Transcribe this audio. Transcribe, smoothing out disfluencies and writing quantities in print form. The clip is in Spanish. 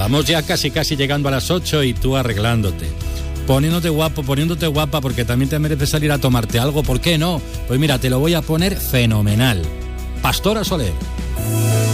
Vamos ya casi llegando a las 8 y tú arreglándote. Poniéndote guapo, poniéndote guapa, porque también te merece salir a tomarte algo. ¿Por qué no? Pues mira, te lo voy a poner fenomenal. Pastora Soler.